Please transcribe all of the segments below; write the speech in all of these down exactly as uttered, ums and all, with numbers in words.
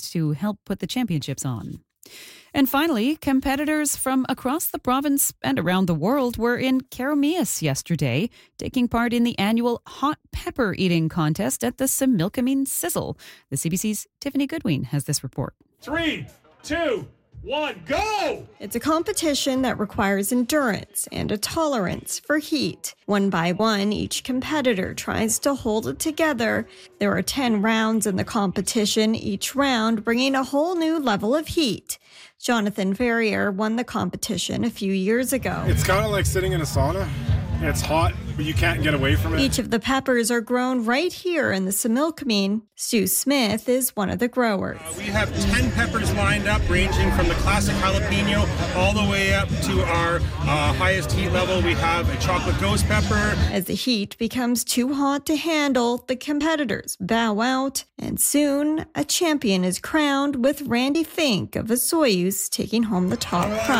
to help put the championships on. And finally, competitors from across the province and around the world were in Keremeos yesterday, taking part in the annual hot pepper eating contest at the Similkameen Sizzle. The C B C's Tiffany Goodwin has this report. Three, two, one, go! It's a competition that requires endurance and a tolerance for heat. One by one, each competitor tries to hold it together. There are ten rounds in the competition, each round bringing a whole new level of heat. Jonathan Ferrier won the competition a few years ago. It's kind of like sitting in a sauna. It's hot, but you can't get away from it. Each of the peppers are grown right here in the Similkameen. Stu Smith is one of the growers. Uh, we have ten peppers lined up, ranging from the classic jalapeno all the way up to our uh, highest heat level. We have a chocolate ghost pepper. As the heat becomes too hot to handle, the competitors bow out, and soon a champion is crowned, with Randy Fink of Osoyoos taking home the top right.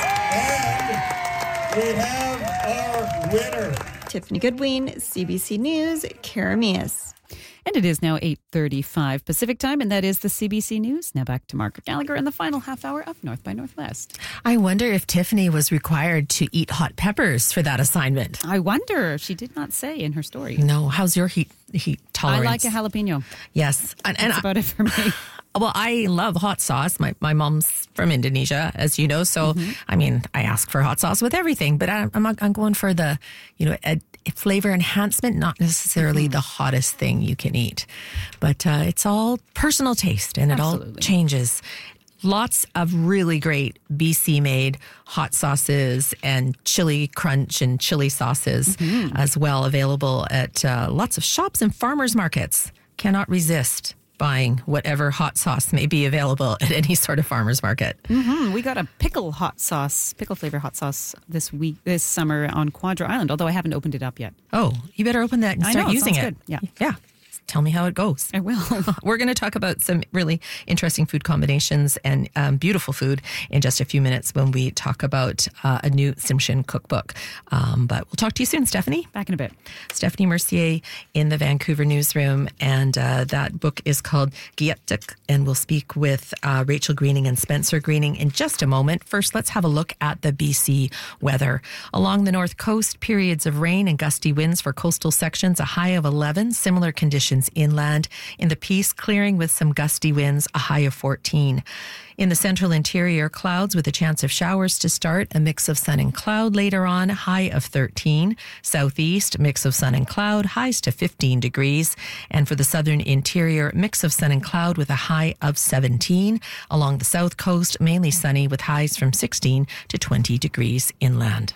prize. And we have our winner. Tiffany Goodwin, C B C News, Keremeos. And it is now eight thirty-five Pacific Time, and that is the C B C News. Now back to Margaret Gallagher in the final half hour of North by Northwest. I wonder if Tiffany was required to eat hot peppers for that assignment. I wonder. She did not say in her story. No. How's your heat heat tolerance? I like a jalapeno. Yes. And, and That's I, about it for me. Well, I love hot sauce. My my mom's from Indonesia, as you know. So, mm-hmm. I mean, I ask for hot sauce with everything, but I, I'm I'm going for the, you know, a, a flavor enhancement, not necessarily mm-hmm. the hottest thing you can eat. But uh, it's all personal taste, and Absolutely. It all changes. Lots of really great B C-made hot sauces and chili crunch and chili sauces mm-hmm. as well, available at uh, lots of shops and farmers markets. Cannot resist buying whatever hot sauce may be available at any sort of farmer's market. Mm-hmm. We got a pickle hot sauce, pickle flavor hot sauce this week, this summer on Quadra Island, although I haven't opened it up yet. Oh, you better open that and I start know, using it. Good. Yeah. Yeah. Tell me how it goes. I will. We're going to talk about some really interesting food combinations and um, beautiful food in just a few minutes when we talk about uh, a new Tsimshian cookbook. Um, but we'll talk to you soon, Stephanie. Back in a bit. Stephanie Mercier in the Vancouver newsroom, and uh, that book is called Giettuk, and we'll speak with uh, Rachel Greening and Spencer Greening in just a moment. First, let's have a look at the B C weather. Along the north coast, periods of rain and gusty winds for coastal sections, a high of eleven. Similar conditions inland. In the Peace, clearing with some gusty winds, a high of fourteen. In the central interior, clouds with a chance of showers to start, a mix of sun and cloud later on, high of thirteen. Southeast, mix of sun and cloud, highs to fifteen degrees. And for the southern interior, mix of sun and cloud with a high of seventeen. Along the south coast, mainly sunny with highs from sixteen to twenty degrees inland.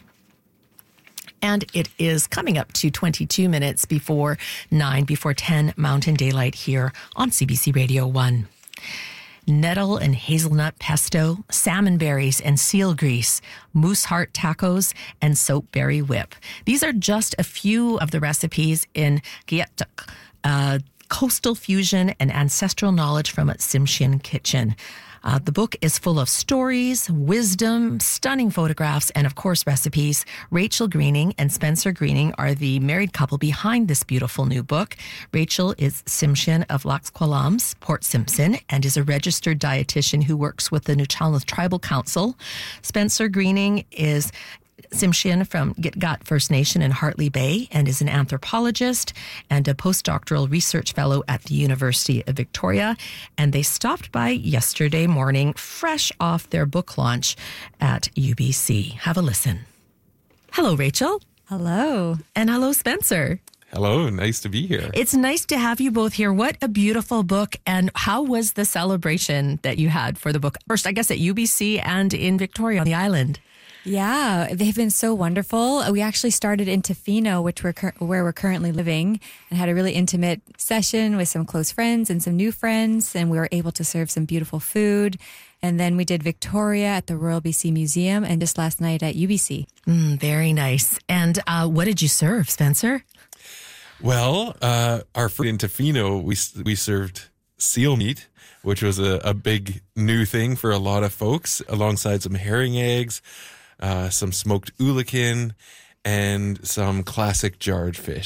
And it is coming up to twenty-two minutes before nine, before ten Mountain Daylight here on C B C Radio one. Nettle and hazelnut pesto, salmon berries and seal grease, moose heart tacos, and soapberry whip. These are just a few of the recipes in Giettuk, uh, coastal fusion and ancestral knowledge from a Tsimshian kitchen. Uh, the book is full of stories, wisdom, stunning photographs, and of course recipes. Rachel Greening and Spencer Greening are the married couple behind this beautiful new book. Rachel is Tsimshian of Lax Kw'alaams, Port Simpson, and is a registered dietitian who works with the Nuu-chah-nulth Tribal Council. Spencer Greening is Tsimshian from Gitga'at First Nation in Hartley Bay and is an anthropologist and a postdoctoral research fellow at the University of Victoria. And they stopped by yesterday morning, fresh off their book launch at U B C. Have a listen. Hello, Rachel. Hello. And hello, Spencer. Hello, nice to be here. It's nice to have you both here. What a beautiful book. And how was the celebration that you had for the book? First, I guess at U B C and in Victoria on the island. Yeah, they've been so wonderful. We actually started in Tofino, which we're cur- where we're currently living, and had a really intimate session with some close friends and some new friends, and we were able to serve some beautiful food. And then we did Victoria at the Royal B C Museum, and just last night at U B C. Mm, very nice. And uh, what did you serve, Spencer? Well, uh, our friend in Tofino, we we served seal meat, which was a, a big new thing for a lot of folks, alongside some herring eggs, uh, some smoked oolakin, and some classic jarred fish.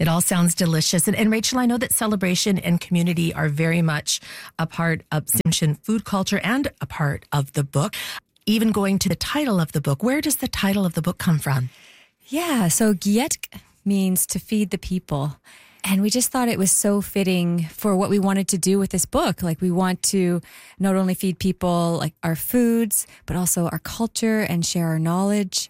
It all sounds delicious. And, and Rachel, I know that celebration and community are very much a part of Tsimshian food culture and a part of the book. Even going to the title of the book, where does the title of the book come from? Yeah, so Gietk means to feed the people. And we just thought it was so fitting for what we wanted to do with this book. Like, we want to not only feed people like our foods, but also our culture and share our knowledge.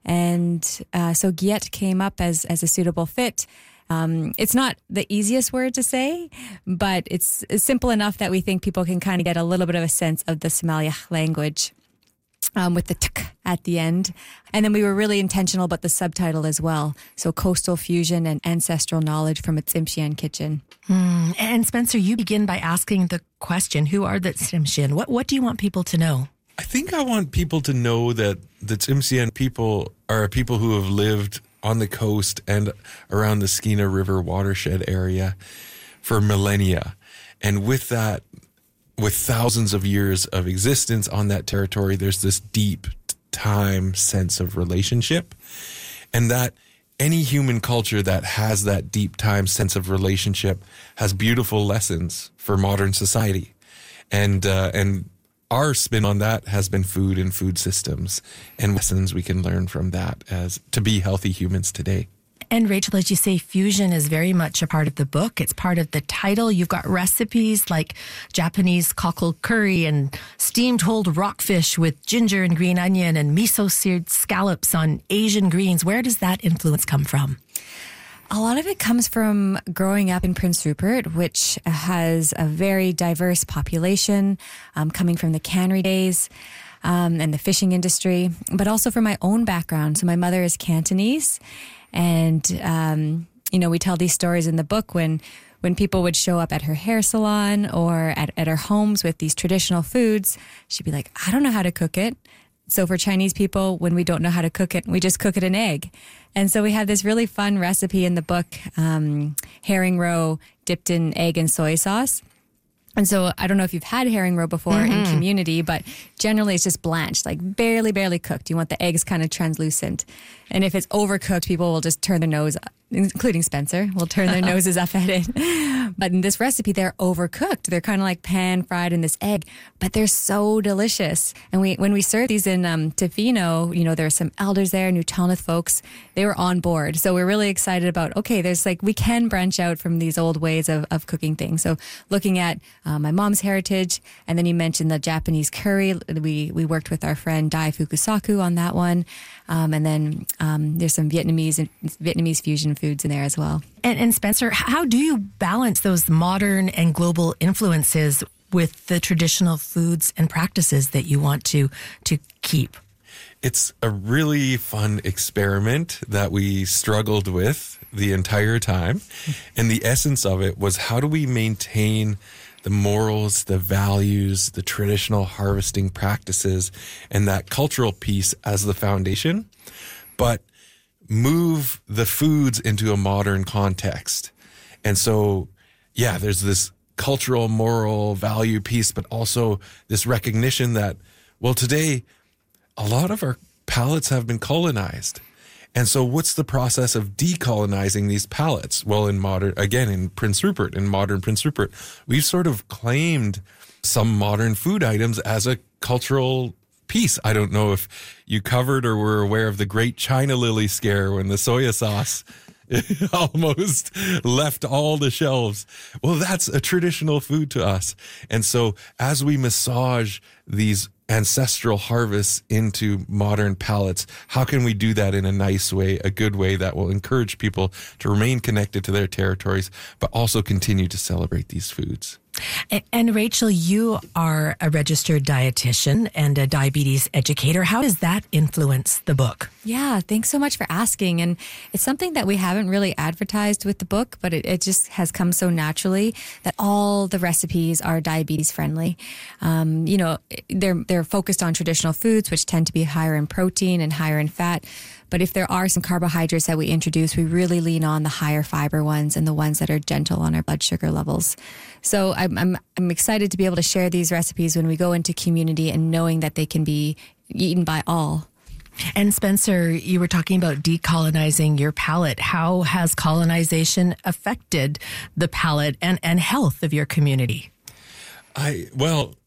And uh, so Gietk came up as, as a suitable fit. Um, it's not the easiest word to say, but it's, it's simple enough that we think people can kind of get a little bit of a sense of the Simalyeq language. Um, with the tuk at the end. And then we were really intentional about the subtitle as well. So coastal fusion and ancestral knowledge from a Tsimshian kitchen. Mm. And Spencer, you begin by asking the question, who are the Tsimshian? What, what do you want people to know? I think I want people to know that the Tsimshian people are people who have lived on the coast and around the Skeena River watershed area for millennia. And with that, with thousands of years of existence on that territory, there's this deep time sense of relationship. And that any human culture that has that deep time sense of relationship has beautiful lessons for modern society. And, uh, and our spin on that has been food and food systems and lessons we can learn from that as to be healthy humans today. And Rachel, as you say, fusion is very much a part of the book. It's part of the title. You've got recipes like Japanese cockle curry and steamed whole rockfish with ginger and green onion and miso-seared scallops on Asian greens. Where does that influence come from? A lot of it comes from growing up in Prince Rupert, which has a very diverse population um, coming from the cannery days. Um, and the fishing industry, but also from my own background. So my mother is Cantonese, and um, you know, we tell these stories in the book when when people would show up at her hair salon or at, at her homes with these traditional foods. She'd be like, I don't know how to cook it. So for Chinese people, when we don't know how to cook it, we just cook it in egg. And so we have this really fun recipe in the book, um, herring roe dipped in egg and soy sauce. And so I don't know if you've had herring roe before mm-hmm. in community, but generally it's just blanched, like barely, barely cooked. You want the eggs kind of translucent. And if it's overcooked, people will just turn their nose, including Spencer, will turn their noses up at it. But in this recipe, they're overcooked. They're kind of like pan fried in this egg, but they're so delicious. And we, when we served these in um, Tofino, you know, there were some elders there, New Chalmouth folks, they were on board. So we're really excited about, okay, there's like, we can branch out from these old ways of, of cooking things. So looking at uh, my mom's heritage, and then you mentioned the Japanese curry. We, we worked with our friend Dai Fukusaku on that one. Um, and then um, there's some Vietnamese and Vietnamese fusion foods in there as well. And, and Spencer, how do you balance those modern and global influences with the traditional foods and practices that you want to to keep? It's a really fun experiment that we struggled with the entire time. And the essence of it was, how do we maintain the morals, the values, the traditional harvesting practices, and that cultural piece as the foundation, but move the foods into a modern context. And so, yeah, there's this cultural, moral value piece, but also this recognition that, well, today, a lot of our palates have been colonized. And so what's the process of decolonizing these palates? Well, in modern, again, in Prince Rupert, in modern Prince Rupert, we've sort of claimed some modern food items as a cultural piece. I don't know if you covered or were aware of the Great China Lily scare when the soya sauce almost left all the shelves. Well, that's a traditional food to us. And so as we massage these ancestral harvests into modern palates, how can we do that in a nice way, a good way that will encourage people to remain connected to their territories, but also continue to celebrate these foods? And, and Rachel, you are a registered dietitian and a diabetes educator. How does that influence the book? Yeah, thanks so much for asking. And it's something that we haven't really advertised with the book, but it, it just has come so naturally that all the recipes are diabetes friendly. Um, you know, they're they're focused on traditional foods, which tend to be higher in protein and higher in fat. But if there are some carbohydrates that we introduce, we really lean on the higher fiber ones and the ones that are gentle on our blood sugar levels. So I'm, I'm, I'm excited to be able to share these recipes when we go into community and knowing that they can be eaten by all. And Spencer, you were talking about decolonizing your palate. How has colonization affected the palate and, and health of your community? I well,